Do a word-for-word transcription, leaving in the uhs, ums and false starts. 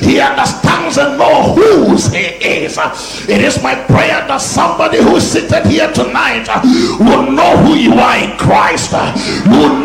He understands and knows whose he is. It is my prayer that somebody who is seated here tonight will know who you are in Christ. Will